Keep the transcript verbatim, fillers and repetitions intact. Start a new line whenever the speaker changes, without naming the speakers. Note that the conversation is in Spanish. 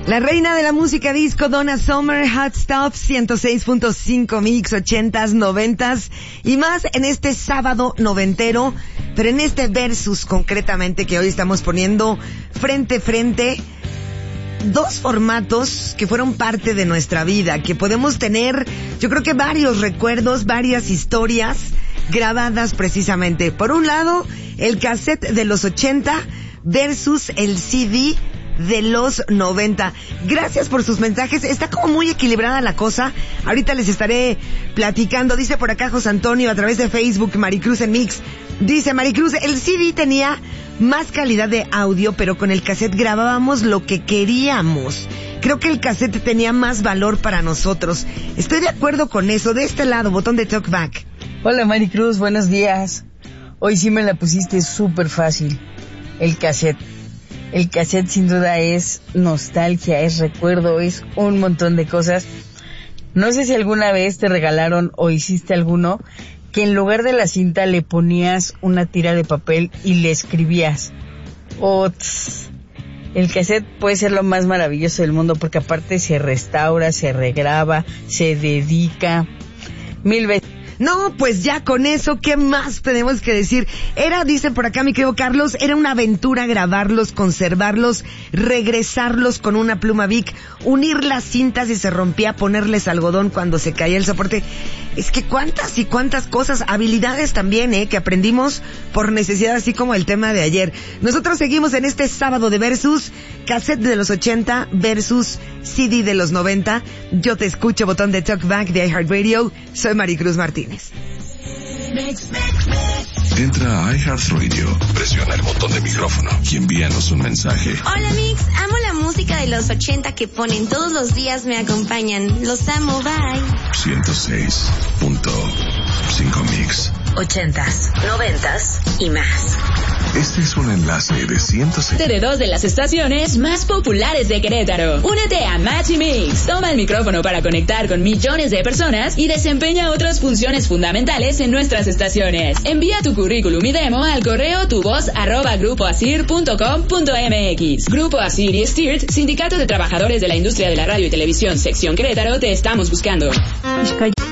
La reina de la música disco, Donna Summer, Hot Stuff, ciento seis punto cinco mix, ochentas, noventas y más en este sábado noventero, pero en este versus concretamente que hoy estamos poniendo frente a frente, dos formatos que fueron parte de nuestra vida, que podemos tener, yo creo que varios recuerdos, varias historias grabadas precisamente. Por un lado, el cassette de los ochenta versus el C D de los noventa. Gracias por sus mensajes. Está como muy equilibrada la cosa. Ahorita les estaré platicando. Dice por acá José Antonio a través de Facebook, Maricruz en Mix. Dice Maricruz, el C D tenía más calidad de audio, pero con el cassette grabábamos lo que queríamos. Creo que el cassette tenía más valor para nosotros. Estoy de acuerdo con eso. De este lado, botón de talkback.
Hola Maricruz, buenos días. Hoy sí me la pusiste súper fácil. El cassette. El cassette sin duda es nostalgia, es recuerdo, es un montón de cosas. No sé si alguna vez te regalaron o hiciste alguno que en lugar de la cinta le ponías una tira de papel y le escribías. Oh, tss. El cassette puede ser lo más maravilloso del mundo porque aparte se restaura, se regraba, se dedica mil veces.
No, pues ya con eso, ¿qué más tenemos que decir? Era, dice por acá mi querido Carlos, era una aventura grabarlos, conservarlos, regresarlos con una pluma Bic, unir las cintas y se rompía, ponerles algodón cuando se caía el soporte. Es que cuántas y cuántas cosas, habilidades también, eh, que aprendimos por necesidad, así como el tema de ayer. Nosotros seguimos en este sábado de versus, cassette de los ochenta versus C D de los noventa. Yo te escucho, botón de talkback de iHeartRadio. Soy Maricruz Martínez.
Entra a iHeartRadio, presiona el botón de micrófono y envíanos un mensaje.
Hola Mix, amo la música de los ochenta que ponen todos los días, me acompañan. Los amo, bye.
ciento seis punto cinco mix.
Ochentas, noventas y más.
Este es un enlace de ciento seis.
De dos de las estaciones más populares de Querétaro. Únete a Match y Mix. Toma el micrófono para conectar con millones de personas y desempeña otras funciones fundamentales en nuestras estaciones. Envía tu currículum y demo al correo tuvoz arroba grupoasir punto com punto mx. Grupo Asir y Stirt, Sindicato de Trabajadores de la Industria de la Radio y Televisión, Sección Querétaro, te estamos buscando.